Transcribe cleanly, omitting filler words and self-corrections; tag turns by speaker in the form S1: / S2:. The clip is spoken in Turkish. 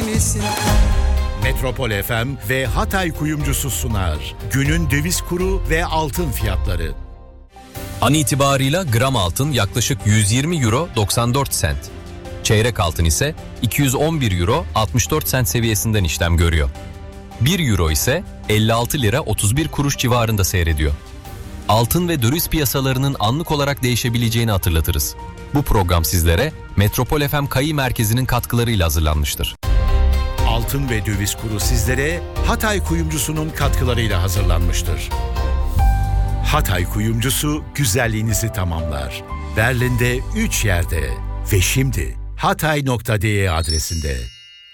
S1: Metropol FM ve Hatay Kuyumcusu sunar. Günün döviz kuru ve altın fiyatları.
S2: An itibarıyla gram altın yaklaşık 120 euro 94 sent. Çeyrek altın ise 211 euro 64 sent seviyesinden işlem görüyor. 1 euro ise 56 lira 31 kuruş civarında seyrediyor. Altın ve döviz piyasalarının anlık olarak değişebileceğini hatırlatırız. Bu program sizlere Metropol FM Kayi Merkezi'nin katkılarıyla hazırlanmıştır.
S1: Altın ve döviz kuru sizlere Hatay Kuyumcusu'nun katkılarıyla hazırlanmıştır. Hatay Kuyumcusu güzelliğinizi tamamlar. Berlin'de 3 yerde ve şimdi hatay.de adresinde.